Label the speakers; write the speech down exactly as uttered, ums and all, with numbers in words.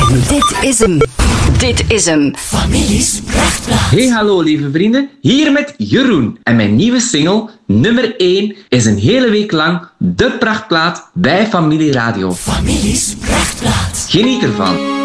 Speaker 1: En dit is hem. Dit is hem. Families Prachtplaat.
Speaker 2: Hey, hallo lieve vrienden. Hier met Jeroen. En mijn nieuwe single, nummer één, is een hele week lang de prachtplaat bij Familie Radio.
Speaker 1: Families Prachtplaat.
Speaker 2: Geniet ervan.